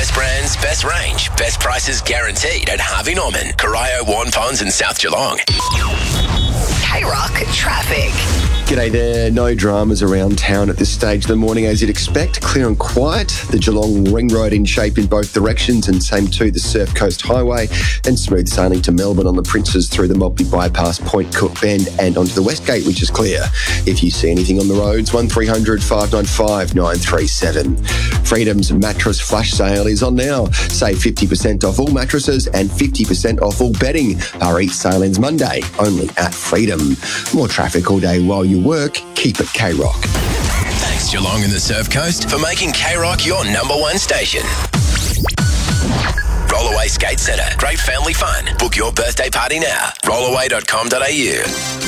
Best brands, best range, best prices guaranteed at Harvey Norman, Corio, Warren Ponds and South Geelong. K-Rock traffic. G'day there. No dramas around town at this stage of the morning as you'd expect. Clear and quiet. The Geelong Ring Road in shape in both directions, and same too the Surf Coast Highway, and smooth sailing to Melbourne on the Princes through the Maltby Bypass, Point Cook Bend and onto the Westgate, which is clear. If you see anything on the roads, 1300 595 937. Freedom's mattress flash sale is on now. Save 50% off all mattresses and 50% off all bedding. Our Eat sale ends Monday, only at Freedom. More traffic all day while you work. Keep it K-Rock. Thanks Geelong and the Surf Coast for making K-Rock your number one station. Rollaway Skate Centre. Great family fun. Book your birthday party now. Rollaway.com.au.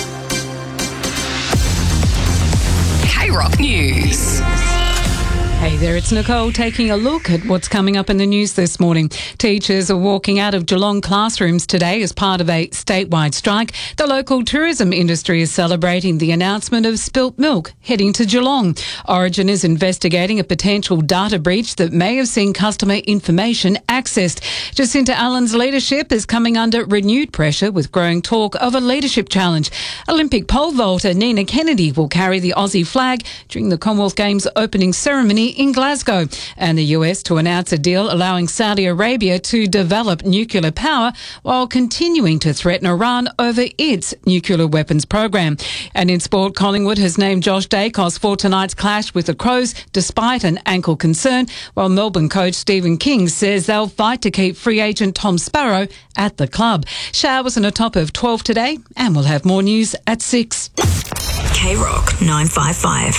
K-Rock News. Hey there, it's Nicole taking a look at what's coming up in the news this morning. Teachers are walking out of Geelong classrooms today as part of a statewide strike. The local tourism industry is celebrating the announcement of spilt milk heading to Geelong. Origin is investigating a potential data breach that may have seen customer information accessed. Jacinta Allen's leadership is coming under renewed pressure with growing talk of a leadership challenge. Olympic pole vaulter Nina Kennedy will carry the Aussie flag during the Commonwealth Games opening ceremony in Glasgow, and the US to announce a deal allowing Saudi Arabia to develop nuclear power while continuing to threaten Iran over its nuclear weapons program. And in sport, Collingwood has named Josh Dacos for tonight's clash with the Crows despite an ankle concern, while Melbourne coach Stephen King says they'll fight to keep free agent Tom Sparrow at the club. Showers and a top of 12 today, and we'll have more news at 6. K-Rock 955.